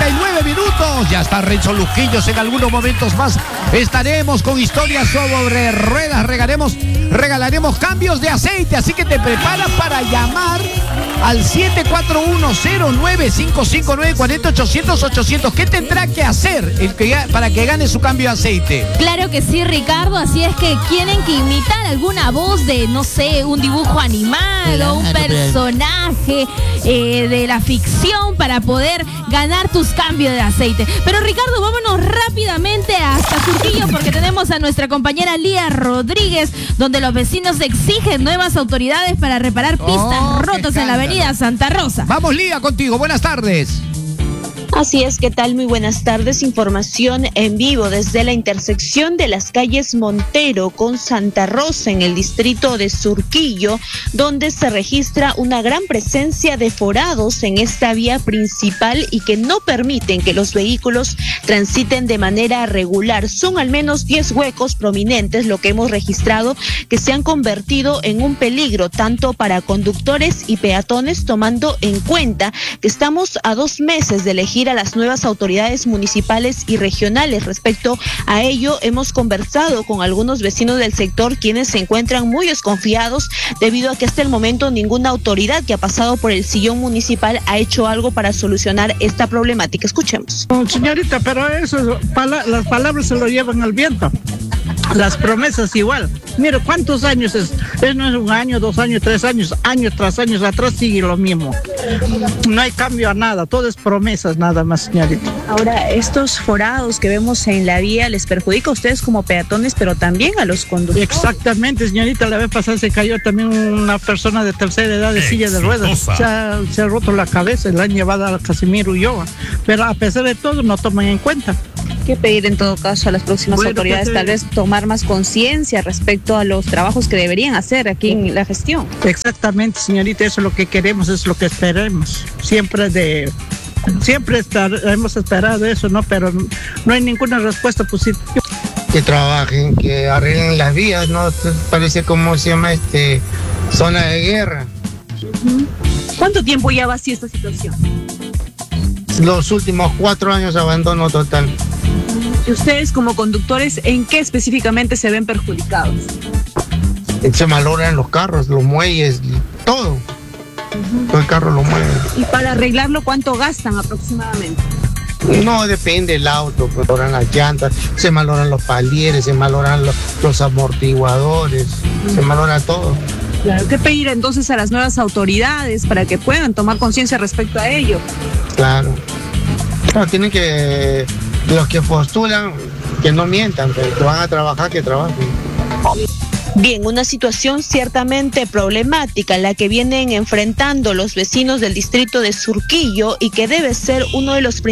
39 minutos. Ya está Renzo Luquillos. En algunos momentos más estaremos con historias sobre ruedas. Regalaremos cambios de aceite. Así que te preparas para llamar al 741-0955-940-800-800. ¿Qué tendrá que hacer para que gane su cambio de aceite? Claro que sí, Ricardo. Así es que tienen que imitar alguna voz de, no sé, un dibujo animal o un personaje de la ficción para poder ganar tus cambios de aceite. Pero Ricardo, vámonos rápidamente hasta Surquillo porque tenemos a nuestra compañera Lía Rodríguez, donde los vecinos exigen nuevas autoridades para reparar pistas rotas en la avenida Santa Rosa. Vamos, Lía, contigo. Buenas tardes. Así es, ¿qué tal? Muy buenas tardes. Información en vivo desde la intersección de las calles Montero con Santa Rosa en el distrito de Surquillo, donde se registra una gran presencia de forados en esta vía principal y que no permiten que los vehículos transiten de manera regular. Son al menos 10 huecos prominentes, lo que hemos registrado, que se han convertido en un peligro tanto para conductores y peatones, tomando en cuenta que estamos a 2 meses de elegir a las nuevas autoridades municipales y regionales. Respecto a ello, hemos conversado con algunos vecinos del sector, quienes se encuentran muy desconfiados debido a que hasta el momento ninguna autoridad que ha pasado por el sillón municipal ha hecho algo para solucionar esta problemática. Escuchemos. Señorita, pero eso, las palabras se lo llevan al viento. Las promesas igual. Mire, ¿cuántos años es? No es 1 año, 2 años, 3 años, años tras años atrás sigue lo mismo. No hay cambio a nada, todo es promesas nada más, señorita. Ahora, estos forados que vemos en la vía les perjudica a ustedes como peatones, pero también a los conductores. Exactamente, señorita, la vez pasada se cayó también una persona de tercera edad de silla de ruedas. Se ha roto la cabeza y la han llevado a Casimiro Ulloa, pero a pesar de todo no toman en cuenta. ¿Qué pedir en todo caso a las próximas autoridades? Tal vez tomar más conciencia respecto a los trabajos que deberían hacer aquí en la gestión. Exactamente, señorita, eso es lo que queremos, es lo que esperemos. Siempre hemos esperado eso, ¿no? Pero no hay ninguna respuesta positiva. Que trabajen, que arreglen las vías, ¿no? Parece como se llama zona de guerra. ¿Cuánto tiempo ya va así esta situación? Los últimos 4 años abandono total. ¿Y ustedes como conductores en qué específicamente se ven perjudicados? Se malogran los carros, los muelles, todo. Todo el carro lo mueve. ¿Y para arreglarlo cuánto gastan aproximadamente? No, depende del auto, se malogran las llantas, se malogran los palieres, se malogran los amortiguadores, se malogra todo. Claro, ¿qué pedir entonces a las nuevas autoridades para que puedan tomar conciencia respecto a ello? Claro. No, tienen que, los que postulan, que no mientan, que van a trabajar, que trabajen. Bien, una situación ciertamente problemática la que vienen enfrentando los vecinos del distrito de Surquillo y que debe ser uno de los principales